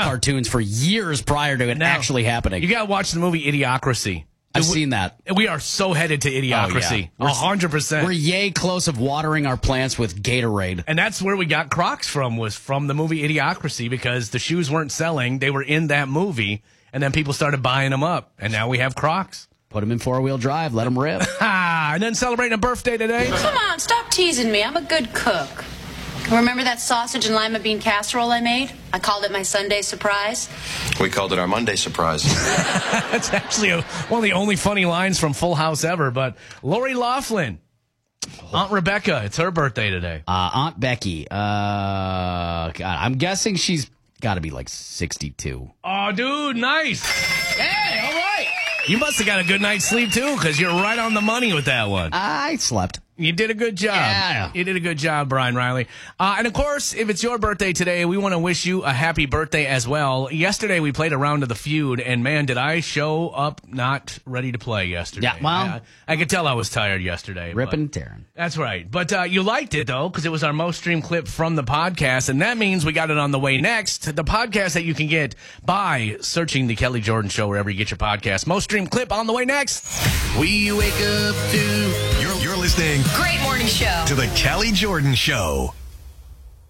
cartoons for years prior to it actually happening. You got to watch the movie Idiocracy. I've seen that. We are so headed to Idiocracy. 100%. We're yay close of watering our plants with Gatorade. And that's where we got Crocs from, was from the movie Idiocracy, because the shoes weren't selling. They were in that movie, and then people started buying them up. And now we have Crocs. Put them in four-wheel drive. Let them rip. And then celebrating a birthday today. Come on, stop teasing me. I'm a good cook. Remember that sausage and lima bean casserole I made? I called it my Sunday surprise. We called it our Monday surprise. That's actually one of the only funny lines from Full House ever. But Lori Loughlin, Aunt Rebecca, it's her birthday today. Aunt Becky. God, I'm guessing she's got to be like 62. Oh, dude, nice. Hey, all right. You must have got a good night's sleep, too, because you're right on the money with that one. I slept. You did a good job. Yeah. You did a good job, Brian Riley. And, of course, if it's your birthday today, we want to wish you a happy birthday as well. Yesterday, we played a round of the feud, and, man, did I show up not ready to play yesterday. Yeah, well. I could tell I was tired yesterday. Ripping and tearing. That's right. But you liked it, though, because it was our most streamed clip from the podcast, and that means we got it on the way next. The podcast that you can get by searching The Kelly Jordan Show wherever you get your podcast. Most streamed clip on the way next. We wake up to... You're listening Great morning show. to The Kelly Jordan Show.